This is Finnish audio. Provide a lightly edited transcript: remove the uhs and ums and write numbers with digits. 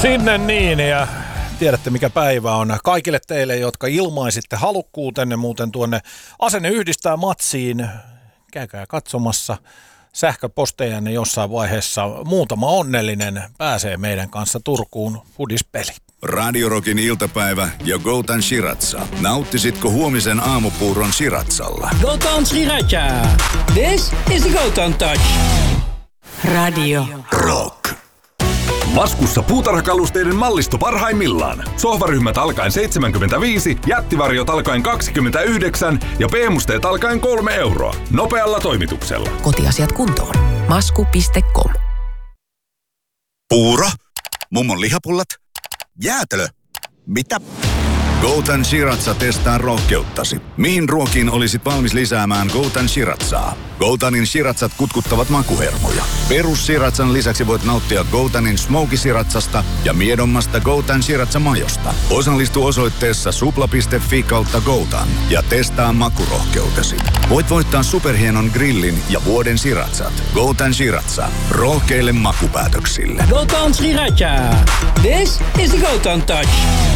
Sinne niin, ja tiedätte mikä päivä on. Kaikille teille, jotka ilmaisitte halukkuutenne muuten tuonne Asenne yhdistää matsiin, käykää katsomassa sähköpostejanne jossain vaiheessa. Muutama onnellinen pääsee meidän kanssa Turkuun fudispeli. Radio Rockin iltapäivä ja Goutan Shiratsa. Nauttisitko huomisen aamupuuron Shiratsalla? Goutan Sriracha. This is the Goutan Touch. Radio Rock. Laskussa puutarhakalusteiden mallisto parhaimmillaan. Sohvaryhmät alkaen 75, jättivarjot alkaen 29 ja PM-musteet alkaen 3 euroa. Nopealla toimituksella. Kotiasiat kuntoon. Masku.com. Puuro? Mummon lihapullat? Jäätelö? Mitä? Goutan Shiratsa testaa rohkeuttasi. Mihin ruokiin olisit valmis lisäämään Goutan Shiratsaa? Goutanin Shiratsat kutkuttavat makuhermoja. Perus Shiratsan lisäksi voit nauttia Goutanin Smoky Shiratsasta ja miedommasta Goutan Shiratsa-majosta. Osallistu osoitteessa supla.fi/Goutan ja testaa makurohkeutesi. Voit voittaa superhienon grillin ja vuoden Shiratsat. Goutan Shiratsa. Rohkeille makupäätöksille. Goutan Sriracha. This is the Goutan Touch.